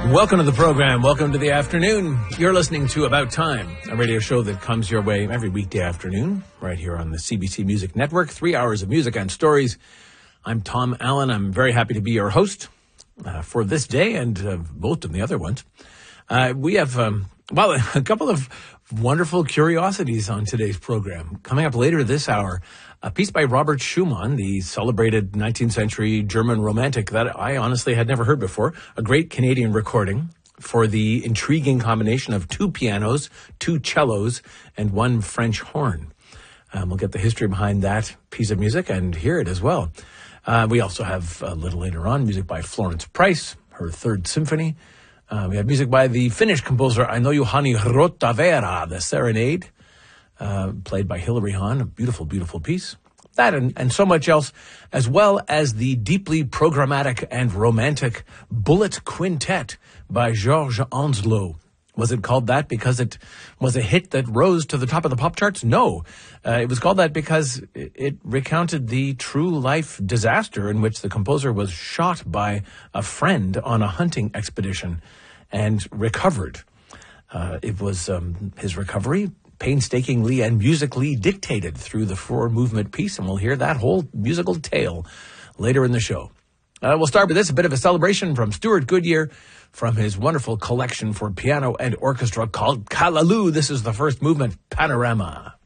Welcome to the program. Welcome to the afternoon. You're listening to About Time, a radio show that comes your way every weekday afternoon, right here on the CBC Music Network. 3 hours of music and stories. I'm Tom Allen. I'm very happy to be your host for this day and both of the other ones. We have, a couple of wonderful curiosities on today's program. Coming up later this hour, a piece by Robert Schumann, the celebrated 19th century German romantic that I honestly had never heard before. A great Canadian recording for the intriguing combination of 2 pianos, 2 cellos, and 1 French horn. We'll get the history behind that piece of music and hear it as well. We also have a little later on music by Florence Price, her 3rd symphony. We have music by the Finnish composer Aino Juhani Rottavera, the Serenade, played by Hilary Hahn, a beautiful, beautiful piece. That and so much else, as well as the deeply programmatic and romantic Bullet Quintet by Georges Anzelot. Was it called that because it was a hit that rose to the top of the pop charts? No. It was called that because it recounted the true life disaster in which the composer was shot by a friend on a hunting expedition and recovered. It was his recovery painstakingly and musically dictated through the 4-movement piece, and we'll hear that whole musical tale later in the show. We'll start with this, a bit of a celebration from Stuart Goodyear from his wonderful collection for piano and orchestra called Callaloo. This is the 1st movement, Panorama.